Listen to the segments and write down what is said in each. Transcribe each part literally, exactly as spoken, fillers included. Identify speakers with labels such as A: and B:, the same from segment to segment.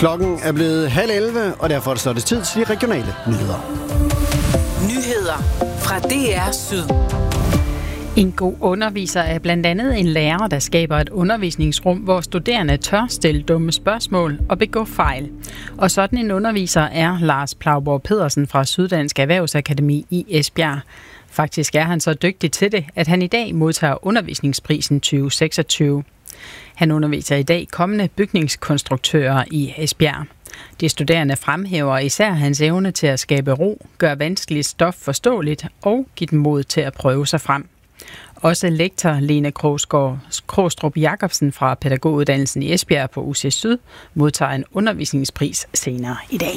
A: Klokken er blevet halv elleve, og derfor står det tid til de regionale nyheder.
B: Nyheder fra D R Syd.
C: En god underviser er blandt andet en lærer, der skaber et undervisningsrum, hvor studerende tør stille dumme spørgsmål og begå fejl. Og sådan en underviser er Lars Plauborg Pedersen fra Syddansk Erhvervsakademi i Esbjerg. Faktisk er han så dygtig til det, at han i dag modtager undervisningsprisen tyve seksogtyve. Han underviser i dag kommende bygningskonstruktører i Esbjerg. De studerende fremhæver især hans evne til at skabe ro, gøre vanskeligt stof forståeligt og give dem mod til at prøve sig frem. Også lektor Lene Krogstrup Jacobsen fra pædagoguddannelsen i Esbjerg på U C Syd modtager en undervisningspris senere i dag.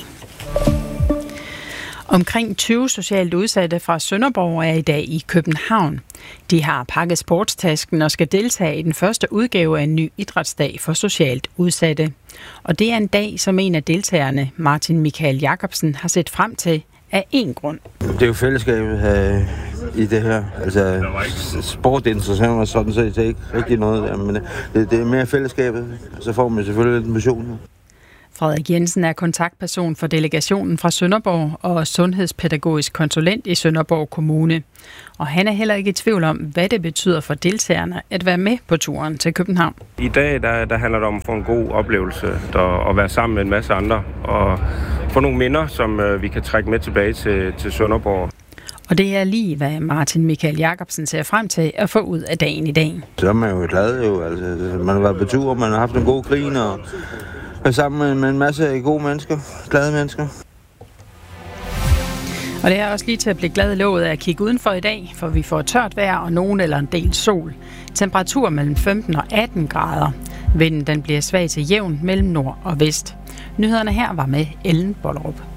C: Omkring tyve socialt udsatte fra Sønderborg er i dag i København. De har pakket sportstasken og skal deltage i den første udgave af en ny idrætsdag for socialt udsatte. Og det er en dag, som en af deltagerne, Martin Michael Jacobsen, har set frem til af én grund.
D: Det er jo fællesskabet øh, i det her. Altså, sport interesserer mig sådan set ikke rigtig noget der, men det, det er mere fællesskabet. Så får man selvfølgelig lidt motion.
C: Frederik Jensen er kontaktperson for delegationen fra Sønderborg og sundhedspædagogisk konsulent i Sønderborg Kommune. Og han er heller ikke i tvivl om, hvad det betyder for deltagerne at være med på turen til København.
E: I dag der, der handler det om at få en god oplevelse der, at være sammen med en masse andre og få nogle minder, som øh, vi kan trække med tilbage til, til Sønderborg.
C: Og det er lige, hvad Martin Michael Jacobsen ser frem til at få ud af dagen i dag.
D: Så er man jo glad jo. Altså, man har været på tur, man har haft en god grin og er sammen med en masse gode mennesker, glade mennesker.
C: Og det er også lige til at blive glad i låget af at kigge udenfor i dag, for vi får tørt vejr og nogen eller en del sol. Temperatur mellem femten og atten grader. Vinden den bliver svag til jævn mellem nord og vest. Nyhederne her var med Ellen Bollerup.